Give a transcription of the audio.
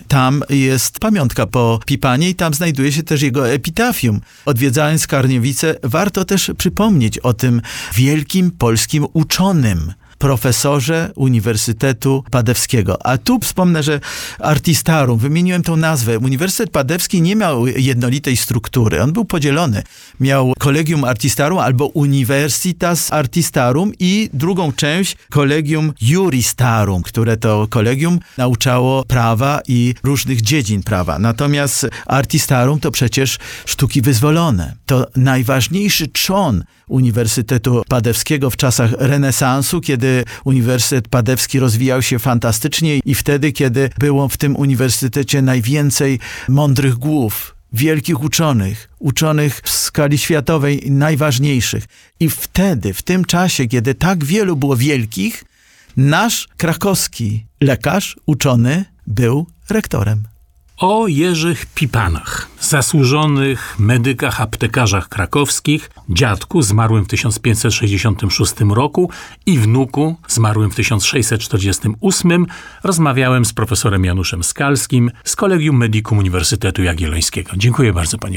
tam jest pamiątka po Pipanie i tam znajduje się też jego epitafium. Odwiedzając Karniewicę, warto też przypomnieć o tym wielkim polskim uczonym, profesorze Uniwersytetu Padewskiego. A tu wspomnę, że Artistarum, wymieniłem tą nazwę. Uniwersytet Padewski nie miał jednolitej struktury. On był podzielony. Miał Collegium Artistarum albo Universitas Artistarum i drugą część Collegium Juristarum, które to kolegium nauczało prawa i różnych dziedzin prawa. Natomiast Artistarum to przecież sztuki wyzwolone. To najważniejszy trzon Uniwersytetu Padewskiego w czasach renesansu, kiedy Uniwersytet Padewski rozwijał się fantastycznie i wtedy, kiedy było w tym uniwersytecie najwięcej mądrych głów, wielkich uczonych w skali światowej najważniejszych. I wtedy, w tym czasie, kiedy tak wielu było wielkich, nasz krakowski lekarz, uczony, był rektorem. O Jerzych Pipanach, zasłużonych medykach, aptekarzach krakowskich, dziadku zmarłym w 1566 roku i wnuku zmarłym w 1648 rozmawiałem z profesorem Januszem Skalskim z Collegium Medicum Uniwersytetu Jagiellońskiego. Dziękuję bardzo, panie